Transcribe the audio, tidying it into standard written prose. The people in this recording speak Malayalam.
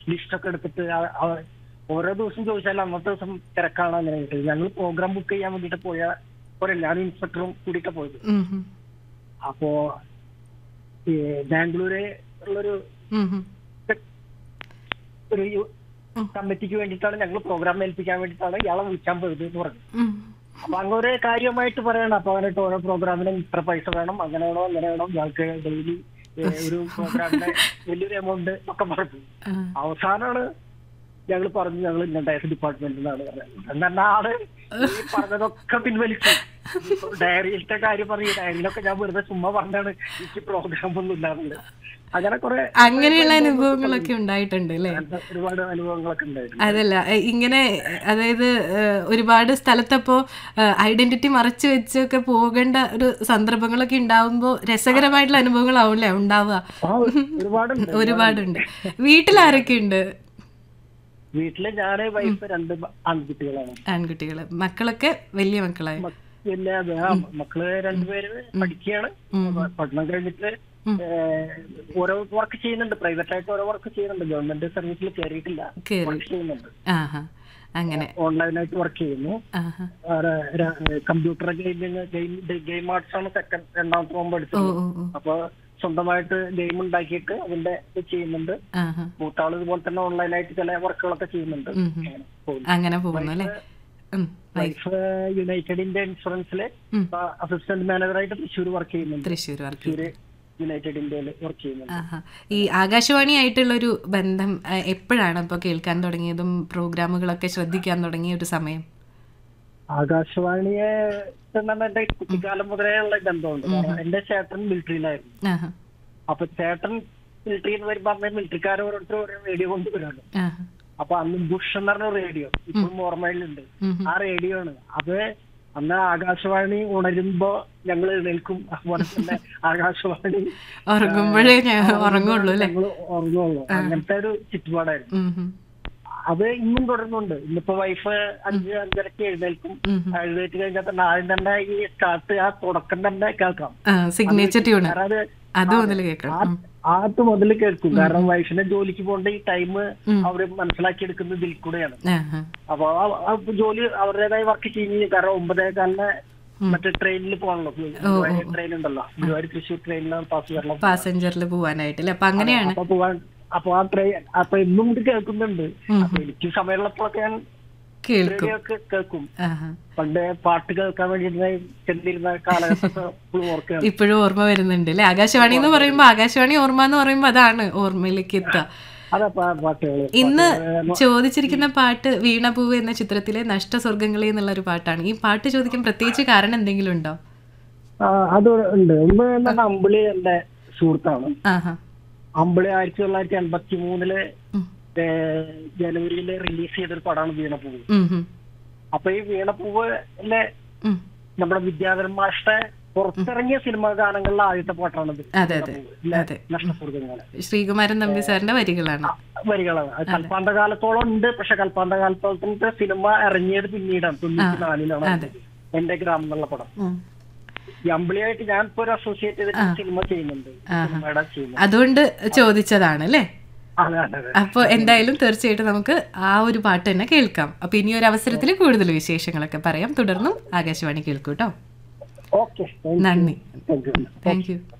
ലിസ്റ്റ് ഒക്കെ എടുത്തിട്ട് ഓരോ ദിവസം ചോദിച്ചാൽ അന്നത്തെ ദിവസം തിരക്കാണ് അങ്ങനെ കിട്ടുന്നത്. ഞങ്ങൾ പ്രോഗ്രാം ബുക്ക് ചെയ്യാൻ വേണ്ടിട്ട് പോയ പോലെ ഞാനും ഇൻസ്പെക്ടറും കൂടിയിട്ട് പോയത്. അപ്പോ ബാംഗ്ലൂര് ഉള്ളൊരു ഒരു കമ്മിറ്റിക്ക് വേണ്ടിയിട്ടാണ് ഞങ്ങൾ പ്രോഗ്രാം ഏൽപ്പിക്കാൻ വേണ്ടിയിട്ടാണ് ഇയാളെ വിളിക്കാൻ പോയത് എന്ന് പറഞ്ഞു. അപ്പൊ അങ്ങനെ കാര്യമായിട്ട് പറയണം. അപ്പൊ അങ്ങനെ ഓരോ പ്രോഗ്രാമിനും ഇത്ര പൈസ വേണം, അങ്ങനെ വേണോ അങ്ങനെ വേണം, ഞങ്ങൾക്ക് ഡെയിലി ഒരു പ്രോഗ്രാമിന് വലിയൊരു എമൗണ്ട് ഒക്കെ പറഞ്ഞു. അവസാനമാണ് ഞങ്ങൾ പറഞ്ഞു ഞങ്ങൾ ഇൻഡയറക്ട് ഡിപ്പാർട്ട്മെന്റിനാണ് പറഞ്ഞത്. എന്നാൽ ആള് ഈ പറഞ്ഞതൊക്കെ പിൻവലിച്ചു. ഡയറിയിലത്തെ കാര്യം പറയും, ഡയറിയിലൊക്കെ ഞാൻ വെറുതെ ചുമ്മാ പറഞ്ഞാണ്, എനിക്ക് പ്രോഗ്രാം ഒന്നും ഇല്ലാറുണ്ട്. അങ്ങനെ കുറെ അങ്ങനെയുള്ള അനുഭവങ്ങളൊക്കെ ഉണ്ടായിട്ടുണ്ട് അല്ലേ? ഒരുപാട് അനുഭവങ്ങളൊക്കെ ഉണ്ടായിട്ടുണ്ട്. അതല്ല ഇങ്ങനെ, അതായത് ഒരുപാട് സ്ഥലത്തപ്പോ ഐഡന്റിറ്റി മറച്ചു വെച്ചൊക്കെ പോകേണ്ട ഒരു സന്ദർഭങ്ങളൊക്കെ ഉണ്ടാവുമ്പോ രസകരമായിട്ടുള്ള അനുഭവങ്ങളാവില്ലേ ഉണ്ടാവുക? ഒരുപാടുണ്ട്. വീട്ടിലാരൊക്കെ ഉണ്ട്? വീട്ടില് ഞാന് വൈഫ് 2 ആൺകുട്ടികളാണ്. ആൺകുട്ടികള്. മക്കളൊക്കെ വലിയ മക്കളായി? പിന്നെ മക്കള് 2 പേര് പഠിക്കുകയാണ്. പഠനം കഴിഞ്ഞിട്ട് ഓരോ വർക്ക് ചെയ്യുന്നുണ്ട്, പ്രൈവറ്റ് ആയിട്ട് ഓരോ വർക്ക് ചെയ്യുന്നുണ്ട്. ഗവൺമെന്റ് സർവീസിൽ കയറിയിട്ടില്ല, വർക്ക് ചെയ്യുന്നുണ്ട്. അങ്ങനെ ഓൺലൈനായിട്ട് വർക്ക് ചെയ്യുന്നു. കമ്പ്യൂട്ടർ ഗെയിം ആർട്സ് ആണ് രണ്ടാമത്തെ മുമ്പ് എടുത്തത്. അപ്പൊ സ്വന്തമായിട്ട് ഗെയിം ഉണ്ടാക്കിയിട്ട് അതിന്റെ ചെയ്യുന്നുണ്ട്. മൂത്താള് ഇതുപോലെ തന്നെ ഓൺലൈനായിട്ട് ചില വർക്കുകളൊക്കെ ചെയ്യുന്നുണ്ട്. അങ്ങനെ പോകുന്നു അല്ലേ? Wife United India ഇൻഷുറൻസിലെ assistant മാനേജറായിട്ട് Thrissur work ചെയ്യുന്നുണ്ട്. തൃശ്ശൂർ യുണൈറ്റഡ് ഇന്ത്യയിൽ വർക്ക് ചെയ്യുന്നുണ്ട്. ഈ ആകാശവാണിയായിട്ടുള്ളൊരു ബന്ധം എപ്പോഴാണ് ഇപ്പൊ കേൾക്കാൻ തുടങ്ങിയതും പ്രോഗ്രാമുകളൊക്കെ ശ്രദ്ധിക്കാൻ തുടങ്ങിയ ഒരു സമയം? ആകാശവാണിയെ എന്റെ കുട്ടിക്കാലം മുതലേ ഉള്ള ബന്ധമുണ്ട്. എന്റെ ചേട്ടൻ മിലിറ്ററിയിലായിരുന്നു. അപ്പൊ ചേട്ടൻ മിലിറ്ററിയിൽ നിന്ന് വരുമ്പോ അന്ന് മിലിറ്ററിക്കാർ ഓരോരുത്തർ ഓരോ റേഡിയോ കൊണ്ടുവരാണ്. അപ്പൊ അന്ന് ബുഷ് എന്ന് പറഞ്ഞ റേഡിയോ ഇപ്പോഴും ഓർമ്മയിലുണ്ട്. ആ റേഡിയോ ആണ് അത്. അന്ന് ആകാശവാണി ഉണരുമ്പോ ഞങ്ങൾ എഴുന്നേൽക്കും. അതുപോലെ തന്നെ ആകാശവാണി ഉറങ്ങുമ്പോഴേ ഉറങ്ങുള്ളൂ. അങ്ങനത്തെ ഒരു ചുറ്റുപാടായിരുന്നു. അത് ഇന്നും തുടരുന്നുണ്ട്. ഇന്നിപ്പോ വൈഫ് 5-5:30 എഴുന്നേൽക്കും. എഴുന്നേറ്റ് കഴിഞ്ഞാൽ തന്നെ ആദ്യം തന്നെ ഈ സ്റ്റാർട്ട്, ആ തുടക്കം തന്നെ കേൾക്കാം. സിഗ്നേച്ചർ ട്യൂൺ ആദ്യം മുതൽ കേൾക്കും. കാരണം വൈഫിനെ ജോലിക്ക് പോകേണ്ട ഈ ടൈം അവര് മനസ്സിലാക്കിയെടുക്കുന്നത് ഇതിൽ കൂടെയാണ്. അപ്പൊ ആ ജോലി അവരുടേതായ വർക്ക് ചെയ്യുന്നു. കാരണം 9:15 മറ്റേ ട്രെയിനിൽ പോകണല്ലോ, ട്രെയിൻ ഉണ്ടല്ലോ, ഗുരുവായൂർ തൃശ്ശൂർ ട്രെയിനിലാണ് പാസഞ്ചറിൽ പോവാനായിട്ട്. അപ്പൊ അങ്ങനെയാണ് അപ്പൊ ആ ട്രെയിൻ അപ്പൊ എന്നും ഇത് കേൾക്കുന്നുണ്ട്. അപ്പൊ എനിക്ക് സമയമുള്ളപ്പോഴൊക്കെ ഞാൻ കേൾക്കും. പണ്ട് പാട്ട് കേൾക്കാൻ വേണ്ടിട്ട് ചെന്നിരുന്ന കാലഘട്ടത്തെ ഇപ്പോഴും ഓർമ്മ വരുന്നുണ്ട് അല്ലെ? ആകാശവാണി എന്ന് പറയുമ്പോ, ആകാശവാണി ഓർമ്മ എന്ന് പറയുമ്പോ അതാണ് ഓർമ്മയിലേക്ക് എത്തുക. ഇന്ന് ചോദിച്ചിരിക്കുന്ന പാട്ട് വീണപൂവ് എന്ന ചിത്രത്തിലെ നഷ്ടസ്വർഗങ്ങളെ എന്നുള്ള ഒരു പാട്ടാണ്. ഈ പാട്ട് ചോദിക്കാൻ പ്രത്യേകിച്ച് കാരണം എന്തെങ്കിലും ഉണ്ടോ? അത് ഉണ്ട്. അമ്പിളി എന്റെ സുഹൃത്താണ്. അമ്പിളി 1983 ജനുവരിയില് റിലീസ് ചെയ്തൊരു പടമാണ് വീണപൂവ്. അപ്പൊ ഈ വീണപൂവിലെ നമ്മുടെ വിദ്യാധരൻ മാഷ്ട പുറത്തിറങ്ങിയ സിനിമാ ഗാനങ്ങളിലെ ആദ്യത്തെ പാട്ടാണത്. നഷ്ടസ്വർഗങ്ങള് ശ്രീകുമാരൻ നമ്പി സാറിന്റെ വരികളാണ്. കൽപ്പാണ്ട കാലത്തോളം ഉണ്ട്. പക്ഷെ കൽപ്പാണ്ട കാലത്തോളത്തെ സിനിമ ഇറങ്ങിയത് പിന്നീടാണ്, 94-ലാണ് എന്റെ ഗ്രാമം എന്നുള്ള പടം. ഈ അമ്പിളിയായിട്ട് ഞാൻ ഇപ്പൊ ഒരു അസോസിയേറ്റ് ചെയ്തിട്ട് സിനിമ ചെയ്യുന്നുണ്ട്. അതുകൊണ്ട് ചോദിച്ചതാണ് അല്ലേ? അപ്പൊ എന്തായാലും തീർച്ചയായിട്ടും നമുക്ക് ആ ഒരു പാട്ട് തന്നെ കേൾക്കാം. അപ്പൊ ഇനി ഒരു അവസരത്തിൽ കൂടുതൽ വിശേഷങ്ങളൊക്കെ പറയാം. തുടർന്നും ആകാശവാണി കേൾക്കൂട്ടോ. ഓക്കെ, നന്ദി. Thank you.